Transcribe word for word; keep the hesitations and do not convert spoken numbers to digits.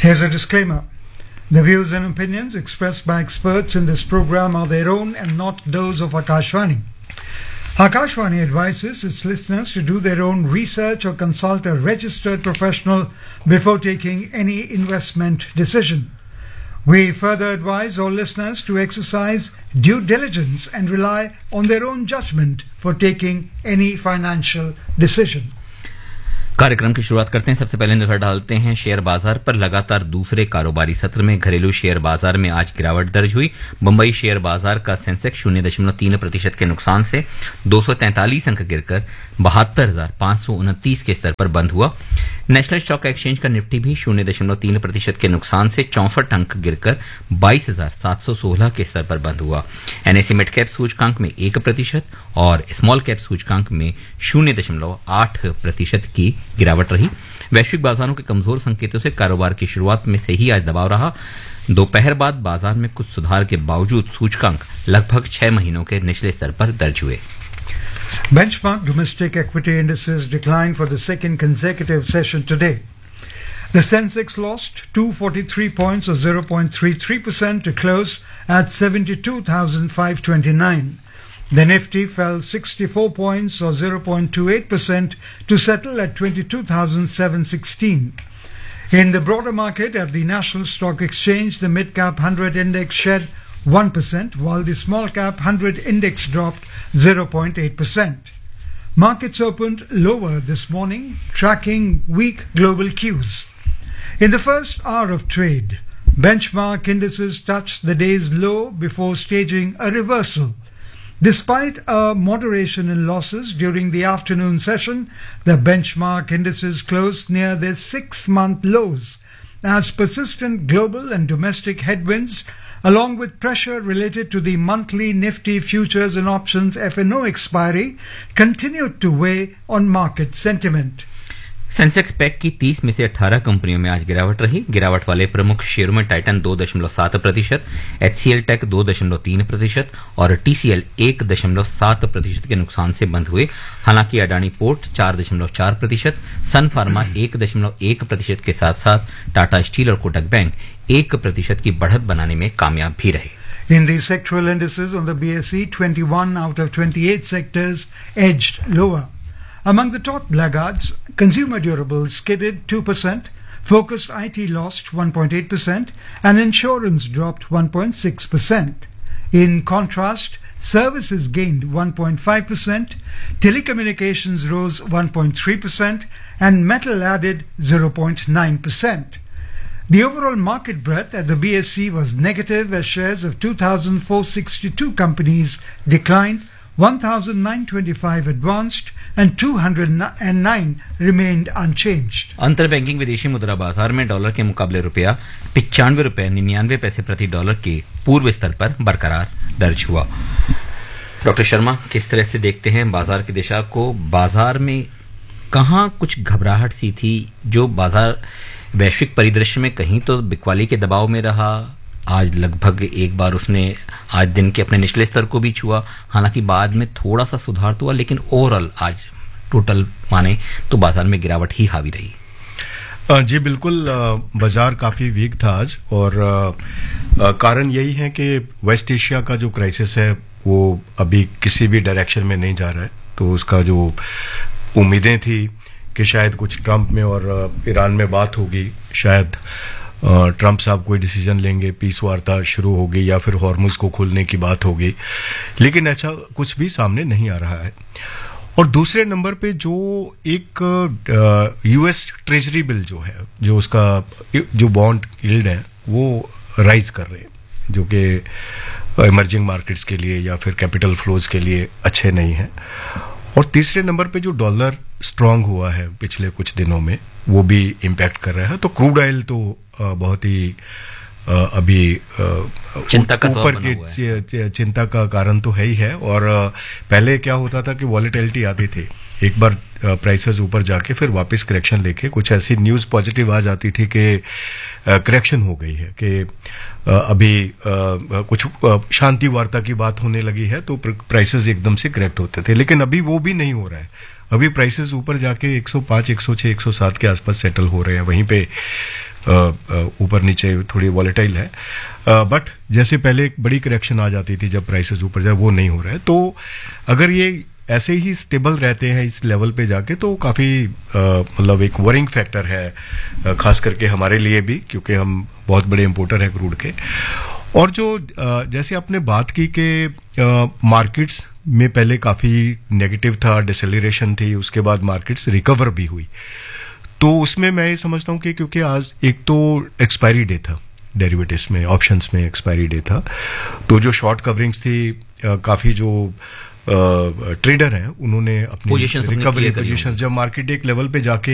Here's a disclaimer. The views and opinions expressed by experts in this program are their own and not those of Akashvani. Akashvani advises its listeners to do their own research or consult a registered professional before taking any investment decision. We further advise all listeners to exercise due diligence and rely on their own judgment for taking any financial decision. कार्यक्रम की शुरुआत करते हैं। सबसे पहले नजर डालते हैं शेयर बाजार पर। लगातार दूसरे कारोबारी सत्र में घरेलू शेयर बाजार में आज गिरावट दर्ज हुई। मुंबई शेयर बाजार का सेंसेक्स शून्य दशमलव तीन प्रतिशत के नुकसान से दो सौ तैंतालीस अंक गिरकर बहत्तर हजार पांच सौ उनतीस के स्तर पर बंद हुआ। नेशनल स्टॉक एक्सचेंज का निफ्टी भी शून्य दशमलव तीन प्रतिशत के नुकसान से चौसठ अंक गिरकर बाईस हजार सात सौ सोलह के स्तर पर बंद हुआ। एनएसई मिड कैप सूचकांक में एक प्रतिशत और स्मॉल कैप सूचकांक में शून्य दशमलव आठ प्रतिशत की गिरावट रही। वैश्विक बाजारों के कमजोर संकेतों से कारोबार की शुरुआत में से ही आज दबाव रहा। दोपहर बाद बाजार में कुछ सुधार के बावजूद सूचकांक लगभग छह महीनों के निचले स्तर पर दर्ज हुए। Benchmark domestic equity indices declined for the second consecutive session today. The Sensex lost two hundred forty-three points or zero point three three percent to close at seventy-two thousand five hundred twenty-nine. The Nifty fell sixty-four points or zero point two eight percent to settle at twenty-two thousand seven hundred sixteen. In the broader market at the National Stock Exchange, the mid-cap one hundred index shed one percent, while the small-cap one hundred index dropped zero point eight percent. Markets opened lower this morning, tracking weak global cues. In the first hour of trade, benchmark indices touched the day's low before staging a reversal. Despite a moderation in losses during the afternoon session, the benchmark indices closed near their six-month lows as persistent global and domestic headwinds, along with pressure related to the monthly Nifty futures and options F and O expiry, continued to weigh on market sentiment. Sensex pack की तीस में से अठारह कंपनियों में आज गिरावट रही। गिरावट वाले प्रमुख शेयरों में टाइटन दो दशमलव सात प्रतिशत, एचसीएल टेक दो दशमलव तीन प्रतिशत और टीसीएल एक दशमलव सात प्रतिशत के नुकसान से बंद हुए। हालांकि अडानी पोर्ट चार दशमलव चार प्रतिशत, सन फार्मा एक दशमलव एक प्रतिशत के साथ साथ टाटा स्टील और कोटक बैंक एक प्रतिशत की बढ़त बनाने में कामयाब भी रहे। In the sectoral indices on the B S E, twenty-one out of twenty-eight sectors edged lower. Among the top laggards, consumer durables skidded two percent, focused I T lost one point eight percent, and insurance dropped one point six percent. In contrast, services gained one point five percent, telecommunications rose one point three percent, and metal added zero point nine percent. The overall market breadth at the B S E was negative as shares of two thousand four hundred sixty-two companies declined, one thousand nine hundred twenty-five advanced, and two hundred nine remained unchanged. अंतर banking विदेशी मुद्रा बाजार में dollar के मुकाबले रुपया पिचानवे रुपए निन्यानवे पैसे प्रति डॉलर के पूर्व स्तर पर बरकरार दर्ज हुआ। डॉक्टर शर्मा, किस तरह से देखते हैं बाजार की दिशा को? बाजार में कहाँ कुछ घबराहट सी थी जो बाजार वैश्विक परिदृश्य में कहीं तो बिकवाली के दबाव में रहा, आज लगभग एक बार उसने आज दिन के अपने निचले स्तर को भी छुआ, हालांकि बाद में थोड़ा सा सुधार तो हुआ, लेकिन ओवरऑल आज टोटल माने तो बाजार में गिरावट ही हावी रही। जी बिल्कुल, बाजार काफी वीक था आज और कारण यही है कि वेस्ट एशिया का जो क्राइसिस है वो अभी किसी भी डायरेक्शन में नहीं जा रहा है। तो उसका जो उम्मीदें थी कि शायद कुछ ट्रंप में और ईरान में बात होगी, शायद ट्रंप साहब कोई डिसीजन लेंगे, पीस वार्ता शुरू होगी या फिर हॉर्मुज को खोलने की बात होगी, लेकिन ऐसा कुछ भी सामने नहीं आ रहा है। और दूसरे नंबर पे जो एक यूएस ट्रेजरी बिल जो है, जो उसका जो बॉन्ड यील्ड है वो राइज कर रहे हैं, जो कि इमर्जिंग मार्केट्स के लिए या फिर कैपिटल फ्लोज के लिए अच्छे नहीं है। और तीसरे नंबर पे जो डॉलर स्ट्रांग हुआ है पिछले कुछ दिनों में वो भी इम्पैक्ट कर रहा है। तो क्रूड ऑयल तो बहुत ही अभी चिंता का ऊपर की चिंता का कारण तो है ही है। और पहले क्या होता था कि वॉलेटिलिटी आती थी, एक बार प्राइसेस ऊपर जाके फिर वापस करेक्शन लेके कुछ ऐसी न्यूज पॉजिटिव आ जाती थी कि करेक्शन हो गई है, कि अभी कुछ शांति वार्ता की बात होने लगी है तो प्राइसेस एकदम से करेक्ट होते थे। लेकिन अभी वो भी नहीं हो रहा है। अभी प्राइसेस ऊपर जाके एक सौ पाँच, एक सौ छह, एक सौ सात के आसपास सेटल हो रहे हैं। वहीं पे ऊपर नीचे थोड़ी वॉलेटाइल है, बट जैसे पहले एक बड़ी करेक्शन आ जाती थी जब प्राइसेस ऊपर जाए, वो नहीं हो रहा है। तो अगर ये ऐसे ही स्टेबल रहते हैं इस लेवल पे जाके तो काफ़ी मतलब एक वरिंग फैक्टर है, आ, खास करके हमारे लिए भी, क्योंकि हम बहुत बड़े इंपोर्टर हैं क्रूड के। और जो आ, जैसे आपने बात की कि मार्केट्स में पहले काफ़ी नेगेटिव था, डिसेलरेशन थी, उसके बाद मार्केट्स रिकवर भी हुई, तो उसमें मैं ये समझता हूँ कि क्योंकि आज एक तो एक्सपायरी डे था, डेरिवेटिव्स में, ऑप्शंस में एक्सपायरी डे था, तो जो शॉर्ट कवरिंग्स थी, काफ़ी जो ट्रेडर हैं उन्होंने अपनी पोजीशंस रिकवरी पोजीशंस जब मार्केट एक लेवल पे जाके